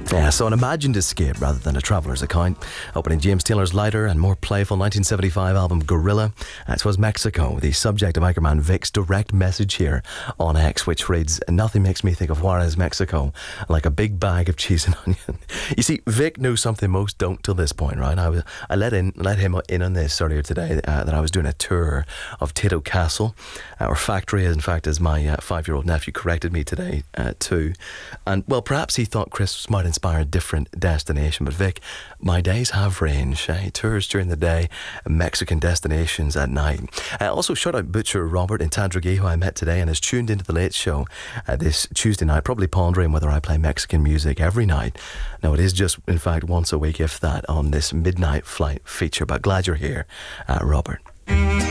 Yeah, so an imagined escape rather than a traveller's account. Opening James Taylor's lighter and more playful 1975 album Gorilla. It was Mexico, the subject of Anchorman Vic's direct message here on X, which reads, "Nothing makes me think of Juarez, Mexico, like a big bag of cheese and onion." You see, Vic knew something most don't till this point, right? I let him in on this earlier today, that I was doing a tour of Tato Castle. Our factory, in fact, as my 5-year-old nephew corrected me today too. And, well, perhaps he thought Chris might inspire a different destination, but Vic, my days have range. Tours during the day, Mexican destinations at night. Also, shout out Butcher Robert in Tadragee, who I met today and has tuned into the Late Show this Tuesday night, probably pondering whether I play Mexican music every night. No, it is just, in fact, once a week, if that, on this Midnight Flight feature, but glad you're here, Robert.